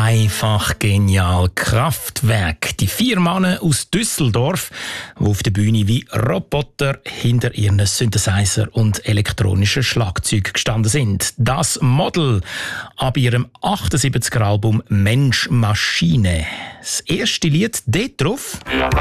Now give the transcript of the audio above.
Einfach genial. Kraftwerk. Die 4 Männer aus Düsseldorf, die auf der Bühne wie Roboter hinter ihren Synthesizer und elektronischen Schlagzeug gestanden sind. Das Model ab ihrem 78er Album Mensch Maschine. Das erste Lied dort drauf.